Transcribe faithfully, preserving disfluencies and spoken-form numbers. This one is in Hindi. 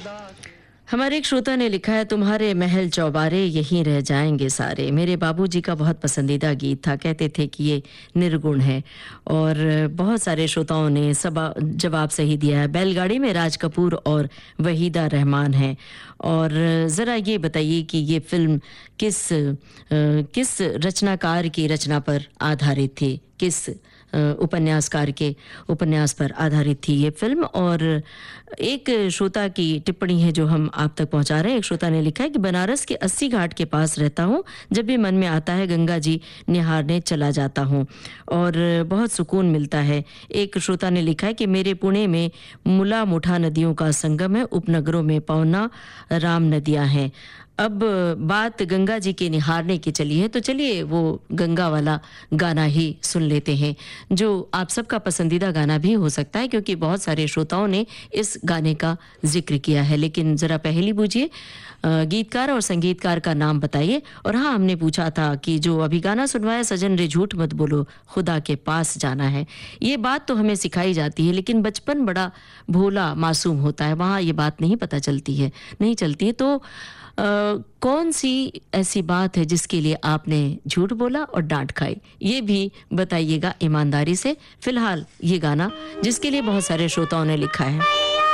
हमारे एक श्रोता ने लिखा है, तुम्हारे महल चौबारे यहीं रह जाएंगे सारे। मेरे बाबूजी का बहुत पसंदीदा गीत था, कहते थे कि ये निर्गुण है। और बहुत सारे श्रोताओं ने सबा जवाब सही दिया है। बैलगाड़ी में राज कपूर और वहीदा रहमान हैं। और ज़रा ये बताइए कि ये फिल्म किस किस रचनाकार की रचना पर आधारित थी, किस उपन्यासकार के उपन्यास पर आधारित थी ये फिल्म। और एक श्रोता की टिप्पणी है जो हम आप तक पहुंचा रहे हैं। एक श्रोता ने लिखा है कि बनारस के अस्सी घाट के पास रहता हूं, जब भी मन में आता है गंगा जी निहारने चला जाता हूं और बहुत सुकून मिलता है। एक श्रोता ने लिखा है कि मेरे पुणे में मुला मुठा नदियों का संगम है, उपनगरों में पौना राम नदियां हैं। अब बात गंगा जी के निहारने की चली है, तो चलिए वो गंगा वाला गाना ही सुन लेते हैं, जो आप सबका पसंदीदा गाना भी हो सकता है, क्योंकि बहुत सारे श्रोताओं ने इस गाने का जिक्र किया है। लेकिन ज़रा पहली पूछिए, गीतकार और संगीतकार का नाम बताइए। और हाँ, हमने पूछा था कि जो अभी गाना सुनवाया, सजन रे झूठ मत बोलो खुदा के पास जाना है, ये बात तो हमें सिखाई जाती है, लेकिन बचपन बड़ा भोला मासूम होता है, वहाँ ये बात नहीं पता चलती है, नहीं चलती है। तो Uh, कौन सी ऐसी बात है जिसके लिए आपने झूठ बोला और डांट खाई, ये भी बताइएगा ईमानदारी से। फिलहाल ये गाना जिसके लिए बहुत सारे श्रोताओं ने लिखा है।